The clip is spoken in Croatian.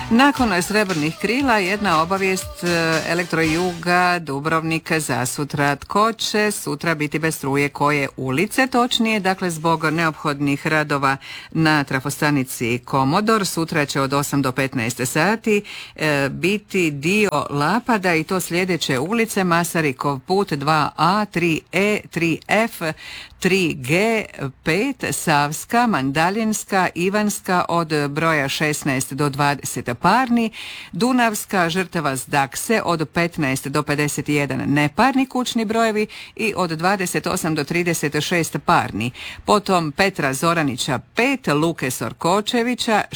Nakon Srebrnih krila jedna obavijest Elektrojuga Dubrovnika za sutra. Tko će sutra biti bez struje, koje ulice točnije? Dakle, zbog neophodnih radova na trafostanici Komodor sutra će od 8 do 15 sati biti dio Lapada i to sljedeće ulice: Masarikov put 2A, 3E, 3F, 3G, 5, Savska, Mandaljinska, Ivanska od broja 16 do 20 parni, Dunavska, Žrtava Zdakse od 15 do 51 neparni kućni brojevi i od 28 do 36 parni. Potom Petra Zoranića 5, Luke Sorkočevića